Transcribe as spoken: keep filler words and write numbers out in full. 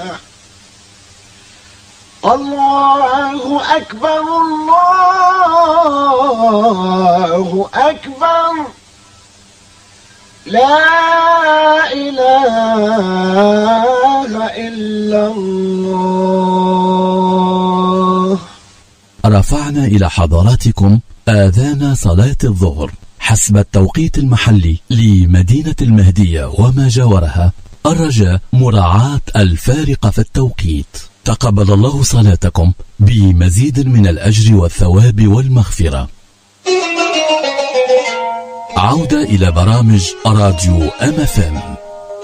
الله أكبر الله أكبر لا إله إلا الله. رفعنا إلى حضراتكم آذان صلاة الظهر حسب التوقيت المحلي لمدينة المهدية وما جاورها، الرجاء مراعاة الفارق في التوقيت. تقبل الله صلاتكم بمزيد من الأجر والثواب والمغفرة. عودة إلى برامج راديو أم اف ام.